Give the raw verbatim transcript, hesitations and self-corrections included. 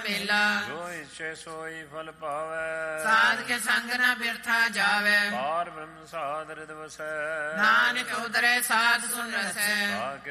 ਮੇਲਾ। ਜੋ ਇੱਛੇ ਸੋਈ ਫਲ ਪਾਵੈ, ਸਾਧ ਕੇ ਸੰਗ ਨਾ ਬਿਰਥਾ ਜਾਵੇ। ਪਾਰ ਬ੍ਰਹਮ ਸਾਧ ਰਿਦ ਵਸੈ, ਨਾਨਕ ਉਦਰੇ ਸਾਧ ਸੁਨ ਰਸੈ।